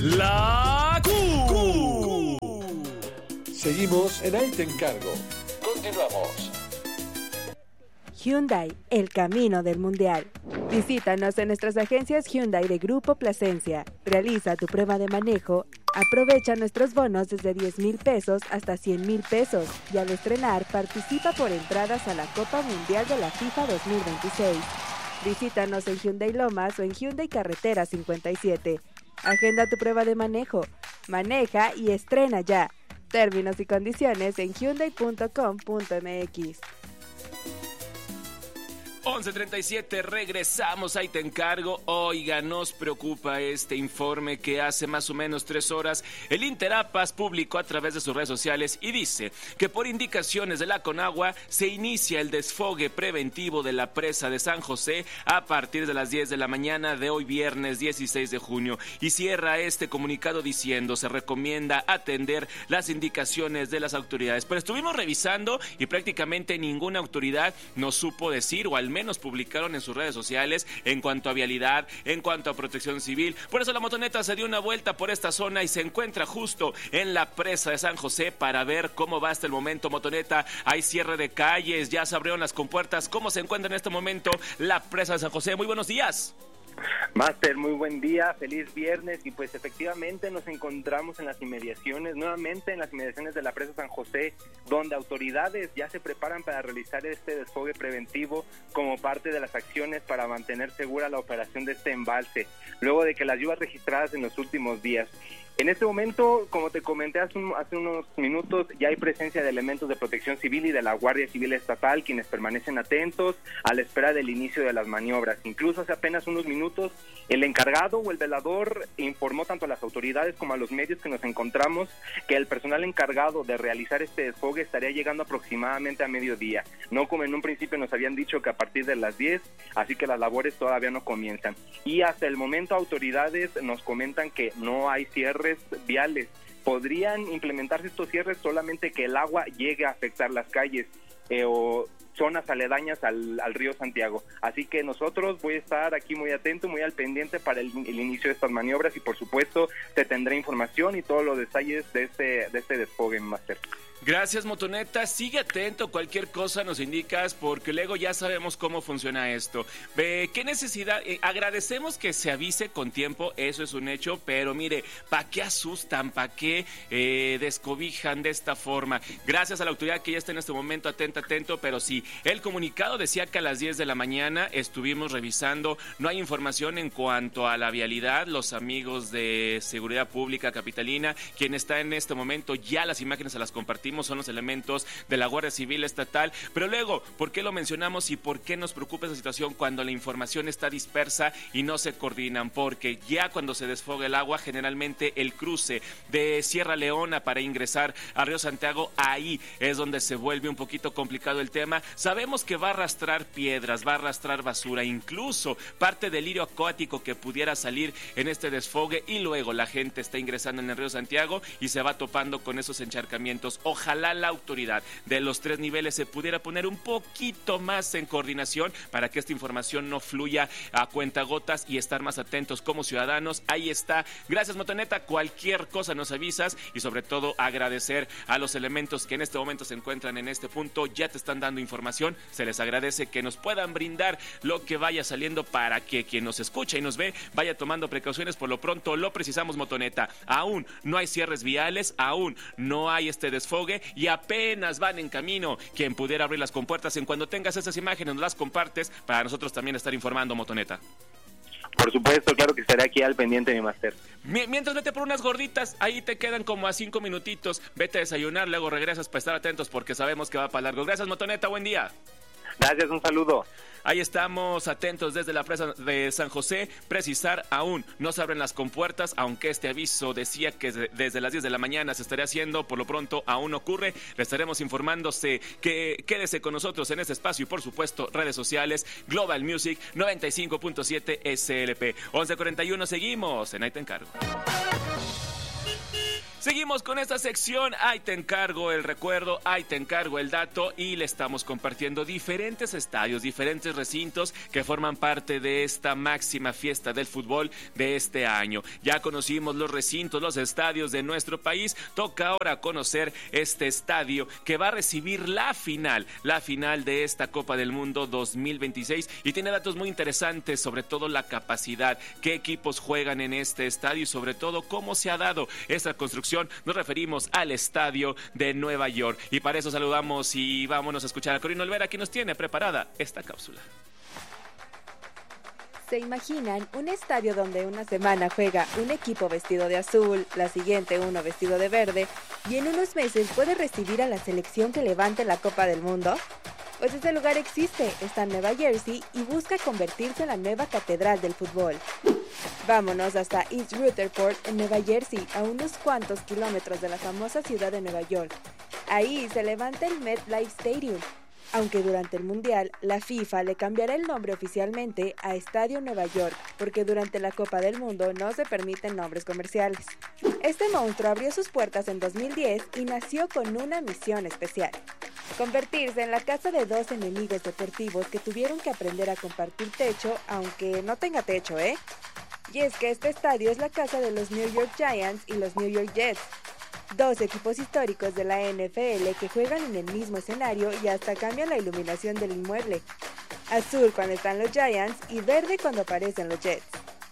La Q. Seguimos en Ahí Te Encargo. Continuamos. Hyundai, el camino del mundial. Visítanos en nuestras agencias Hyundai de Grupo Plasencia. Realiza tu prueba de manejo. Aprovecha nuestros bonos desde 10,000 pesos hasta 100,000 pesos. Y al estrenar, participa por entradas a la Copa Mundial de la FIFA 2026. Visítanos en Hyundai Lomas o en Hyundai Carretera 57. Agenda tu prueba de manejo. Maneja y estrena ya. Términos y condiciones en hyundai.com.mx. 11:37, regresamos, Ahí Te Encargo. Oiga, nos preocupa este informe que hace más o menos 3 horas el Interapas publicó a través de sus redes sociales y dice que por indicaciones de la Conagua se inicia el desfogue preventivo de la presa de San José a partir de las 10 de la mañana de hoy viernes 16 de junio y cierra este comunicado diciendo se recomienda atender las indicaciones de las autoridades. Pero estuvimos revisando y prácticamente ninguna autoridad nos supo decir o al menos publicaron en sus redes sociales en cuanto a vialidad, en cuanto a protección civil. Por eso la motoneta se dio una vuelta por esta zona y se encuentra justo en la presa de San José para ver cómo va hasta el momento. Motoneta, hay cierre de calles, ya se abrieron las compuertas. ¿Cómo se encuentra en este momento la presa de San José? Muy buenos días. Máster, muy buen día, feliz viernes. Y pues efectivamente nos encontramos en las inmediaciones, nuevamente en las inmediaciones de la presa San José, donde autoridades ya se preparan para realizar este desfogue preventivo como parte de las acciones para mantener segura la operación de este embalse, luego de que las lluvias registradas en los últimos días. En este momento, como te comenté hace unos minutos, ya hay presencia de elementos de protección civil y de la Guardia Civil Estatal, quienes permanecen atentos a la espera del inicio de las maniobras. Incluso hace apenas unos minutos, el encargado o el velador informó tanto a las autoridades como a los medios que nos encontramos que el personal encargado de realizar este desfogue estaría llegando aproximadamente a mediodía. No como en un principio nos habían dicho que a partir de las 10, así que las labores todavía no comienzan. Y hasta el momento autoridades nos comentan que no hay cierres viales. Podrían implementarse estos cierres solamente que el agua llegue a afectar las calles o zonas aledañas al río Santiago. Así que nosotros voy a estar aquí muy atento, muy al pendiente para el inicio de estas maniobras y por supuesto te tendré información y todos los detalles de este desfogue, Máster. Gracias, motoneta. Sigue atento, cualquier cosa nos indicas, porque luego ya sabemos cómo funciona esto. ¿Qué necesidad? Agradecemos que se avise con tiempo, eso es un hecho, pero mire, ¿para qué asustan? ¿Para qué descobijan de esta forma? Gracias a la autoridad que ya está en este momento atento, pero sí, el comunicado decía que a las 10 de la mañana estuvimos revisando, no hay información en cuanto a la vialidad, los amigos de Seguridad Pública Capitalina, quien está en este momento, ya las imágenes se las compartimos, son los elementos de la Guardia Civil Estatal, pero luego, ¿por qué lo mencionamos y por qué nos preocupa esa situación cuando la información está dispersa y no se coordinan? Porque ya cuando se desfoga el agua, generalmente el cruce de Sierra Leona para ingresar a Río Santiago, ahí es donde se vuelve un poquito complicado el tema. Sabemos que va a arrastrar piedras, va a arrastrar basura, incluso parte del lirio acuático que pudiera salir en este desfogue y luego la gente está ingresando en el Río Santiago y se va topando con esos encharcamientos. Ojalá la autoridad de los 3 niveles se pudiera poner un poquito más en coordinación para que esta información no fluya a cuentagotas y estar más atentos como ciudadanos. Ahí está. Gracias, motoneta. Cualquier cosa nos avisas y sobre todo agradecer a los elementos que en este momento se encuentran en este punto. Ya te están dando información. Se les agradece que nos puedan brindar lo que vaya saliendo para que quien nos escucha y nos ve vaya tomando precauciones. Por lo pronto lo precisamos, motoneta. Aún no hay cierres viales, aún no hay este desfogue y apenas van en camino. Quien pudiera abrir las compuertas, en cuando tengas esas imágenes nos las compartes para nosotros también estar informando, motoneta. Por supuesto, claro que estaré aquí al pendiente, mi máster. Mientras vete por unas gorditas, ahí te quedan como a 5 minutitos, vete a desayunar, luego regresas para estar atentos porque sabemos que va para largo. Gracias, motoneta, buen día. Gracias, un saludo. Ahí estamos atentos desde la presa de San José. Precisar, aún no se abren las compuertas, aunque este aviso decía que desde las 10 de la mañana se estaría haciendo, por lo pronto aún no ocurre. Le estaremos informándose que quédese con nosotros en este espacio y por supuesto redes sociales, Global Music 95.7 SLP. 11:41, seguimos en Ahí Te Encargo. Seguimos con esta sección, ahí te encargo el recuerdo, ahí te encargo el dato y le estamos compartiendo diferentes estadios, diferentes recintos que forman parte de esta máxima fiesta del fútbol de este año. Ya conocimos los recintos, los estadios de nuestro país, toca ahora conocer este estadio que va a recibir la final de esta Copa del Mundo 2026 y tiene datos muy interesantes, sobre todo la capacidad, qué equipos juegan en este estadio y sobre todo cómo se ha dado esta construcción. Nos referimos al estadio de Nueva York y para eso saludamos y vámonos a escuchar a Corina Olvera, que nos tiene preparada esta cápsula. ¿Se imaginan un estadio donde una semana juega un equipo vestido de azul, la siguiente uno vestido de verde y en unos meses puede recibir a la selección que levante la Copa del Mundo? Pues ese lugar existe, está en Nueva Jersey y busca convertirse en la nueva catedral del fútbol. Vámonos hasta East Rutherford, en Nueva Jersey, a unos cuantos kilómetros de la famosa ciudad de Nueva York. Ahí se levanta el MetLife Stadium, aunque durante el Mundial, la FIFA le cambiará el nombre oficialmente a Estadio Nueva York, porque durante la Copa del Mundo no se permiten nombres comerciales. Este monstruo abrió sus puertas en 2010 y nació con una misión especial: convertirse en la casa de dos enemigos deportivos que tuvieron que aprender a compartir techo, aunque no tenga techo, ¿eh? Y es que este estadio es la casa de los New York Giants y los New York Jets, dos equipos históricos de la NFL que juegan en el mismo escenario y hasta cambian la iluminación del inmueble. Azul cuando están los Giants y verde cuando aparecen los Jets.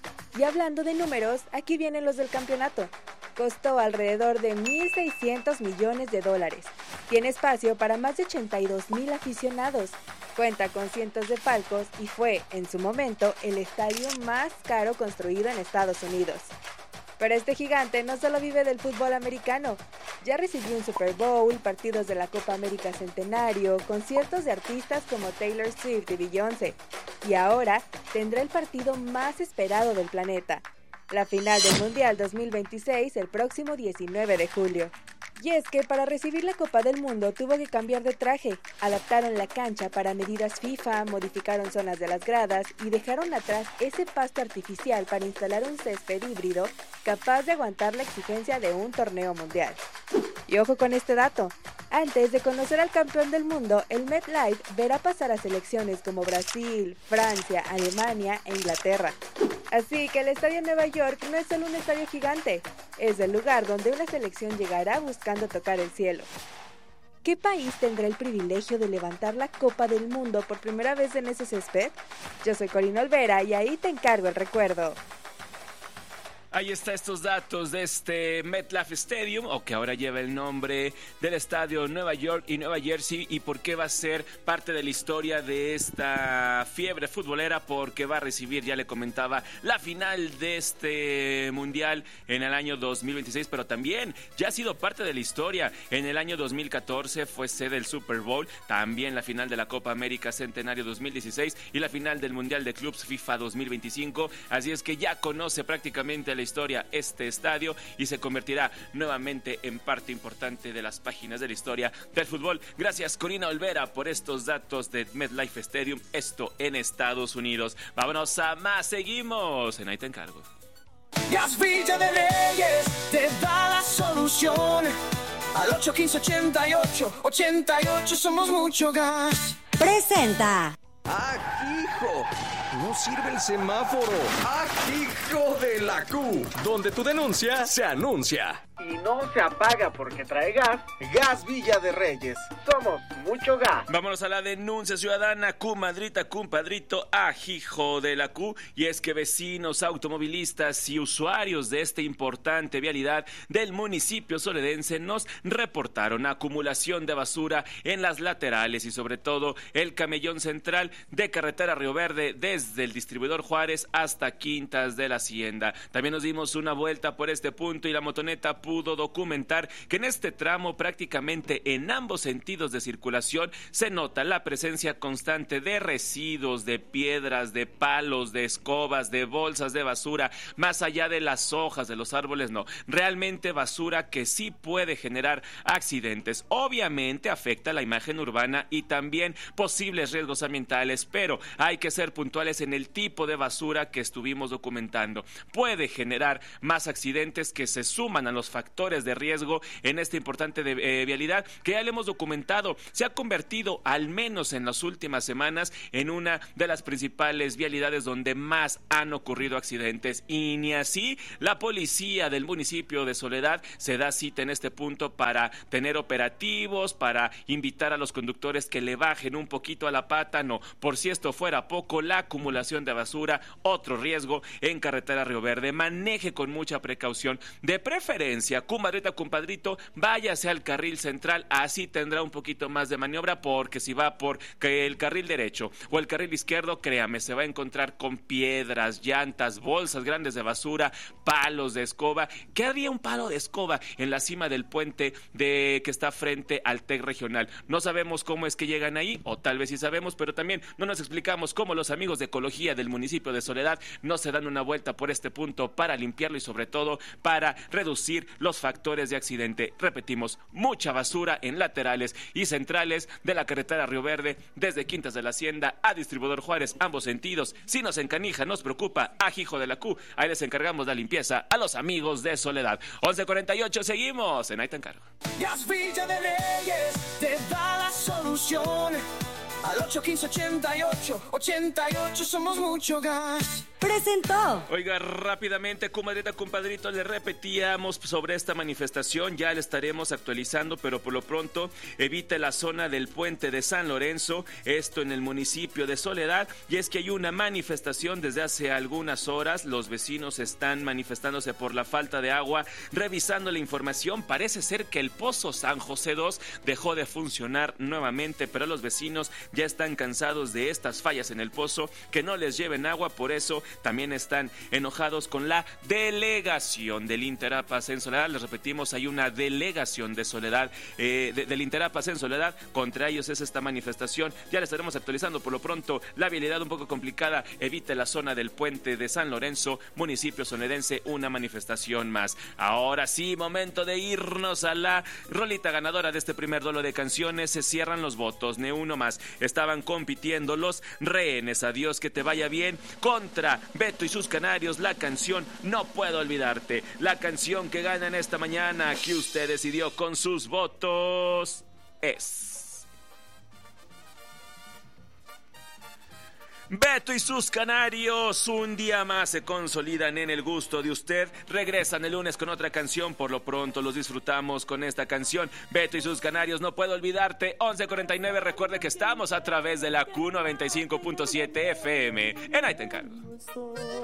Y hablando de números, aquí vienen los del campeonato. Costó alrededor de $1,600 millones. Tiene espacio para más de 82,000 aficionados. Cuenta con cientos de palcos y fue, en su momento, el estadio más caro construido en Estados Unidos. Pero este gigante no solo vive del fútbol americano. Ya recibió un Super Bowl, partidos de la Copa América Centenario, conciertos de artistas como Taylor Swift y Beyoncé. Y ahora tendrá el partido más esperado del planeta: la final del Mundial 2026 el próximo 19 de julio. Y es que para recibir la Copa del Mundo tuvo que cambiar de traje. Adaptaron la cancha para medidas FIFA, modificaron zonas de las gradas y dejaron atrás ese pasto artificial para instalar un césped híbrido capaz de aguantar la exigencia de un torneo mundial. Y ojo con este dato: antes de conocer al campeón del mundo, el MetLife verá pasar a selecciones como Brasil, Francia, Alemania e Inglaterra. Así que el Estadio Nueva York no es solo un estadio gigante, es el lugar donde una selección llegará buscando tocar el cielo. ¿Qué país tendrá el privilegio de levantar la Copa del Mundo por primera vez en ese césped? Yo soy Corina Olvera y ahí te encargo el recuerdo. Ahí está estos datos de este MetLife Stadium, o que ahora lleva el nombre del estadio Nueva York y Nueva Jersey, y por qué va a ser parte de la historia de esta fiebre futbolera, porque va a recibir, ya le comentaba, la final de este mundial en el año 2026, pero también ya ha sido parte de la historia. En el año 2014 fue sede del Super Bowl, también la final de la Copa América Centenario 2016 y la final del Mundial de Clubs FIFA 2025, así es que ya conoce prácticamente la historia este estadio y se convertirá nuevamente en parte importante de las páginas de la historia del fútbol. Gracias, Corina Olvera, por estos datos de MetLife Stadium, esto en Estados Unidos. Vámonos a más, seguimos en Ahí te encargo. Gas Villa de Reyes te da la solución. Al 815-88-88 somos mucho gas. Presenta. ¡Ah, hijo! No sirve el semáforo. ¡Ah, hijo de la Q! Donde tu denuncia se anuncia. Y no se apaga porque trae gas. Gas Villa de Reyes. Somos mucho gas. Vámonos a la denuncia ciudadana. Comadrita, compadrito, ajijo de la Q. Y es que vecinos, automovilistas y usuarios de esta importante vialidad del municipio soledense nos reportaron acumulación de basura en las laterales y sobre todo el camellón central de carretera Río Verde desde el distribuidor Juárez hasta Quintas de la Hacienda. También nos dimos una vuelta por este punto y la motoneta pudo documentar que en este tramo prácticamente en ambos sentidos de circulación se nota la presencia constante de residuos, de piedras, de palos, de escobas, de bolsas de basura, más allá de las hojas de los árboles, no, realmente basura que sí puede generar accidentes. Obviamente afecta la imagen urbana y también posibles riesgos ambientales, pero hay que ser puntuales puntuales en el tipo de basura que estuvimos documentando. Puede generar más accidentes que se suman a los factores de riesgo en esta importante vialidad que ya le hemos documentado. Se ha convertido, al menos en las últimas semanas, en una de las principales vialidades donde más han ocurrido accidentes, y ni así la policía del municipio de Soledad se da cita en este punto para tener operativos, para invitar a los conductores que le bajen un poquito a la pata. No, por si esto fuera poco, la acumulación de basura, otro riesgo en carretera Río Verde. Maneje con mucha precaución, de preferencia, comadrita, compadrito, váyase al carril central, así tendrá un poquito más de maniobra, porque si va por el carril derecho o el carril izquierdo, créame, se va a encontrar con piedras, llantas, bolsas grandes de basura, palos de escoba. ¿Qué haría un palo de escoba en la cima del puente que está frente al TEC regional? No sabemos cómo es que llegan ahí, o tal vez sí sabemos, pero también no nos explicamos cómo los amigos de ecología del municipio de Soledad no se dan una vuelta por este punto para limpiarlo y sobre todo para reducir los factores de accidente. Repetimos, mucha basura en laterales y centrales de la carretera Río Verde, desde Quintas de la Hacienda a Distribuidor Juárez, ambos sentidos. Si nos encanija, nos preocupa, ajijo de la Q, ahí les encargamos la limpieza a los amigos de Soledad. 11:48, seguimos en Ahí te encargo. Gas Villa de Reyes te da la solución. Al 815-88 somos mucho gas. Presentó. Oiga, rápidamente, comadrita, compadrito, le repetíamos sobre esta manifestación, ya le estaremos actualizando, pero por lo pronto evite la zona del puente de San Lorenzo, esto en el municipio de Soledad, y es que hay una manifestación desde hace algunas horas. Los vecinos están manifestándose por la falta de agua. Revisando la información, parece ser que el pozo San José 2 dejó de funcionar nuevamente, pero los vecinos ya están cansados de estas fallas en el pozo, que no les lleven agua. Por eso también están enojados con la delegación del Interapas en Soledad. Les repetimos, hay una delegación de Soledad, del Interapas en Soledad. Contra ellos es esta manifestación. Ya les estaremos actualizando. Por lo pronto, la vialidad un poco complicada. Evite la zona del puente de San Lorenzo, municipio soledense, una manifestación más. Ahora sí, momento de irnos a la rolita ganadora de este primer duelo de canciones. Se cierran los votos, ni uno más. Estaban compitiendo los Rehenes, Adiós que te vaya bien, contra Beto y sus Canarios, la canción No puedo olvidarte. La canción que gana en esta mañana, que usted decidió con sus votos, es Beto y sus Canarios. Un día más se consolidan en el gusto de usted. Regresan el lunes con otra canción. Por lo pronto los disfrutamos con esta canción. Beto y sus Canarios, No puedo olvidarte. 11:49. Recuerde que estamos a través de la Q95.7 FM. En Ahí te encargo.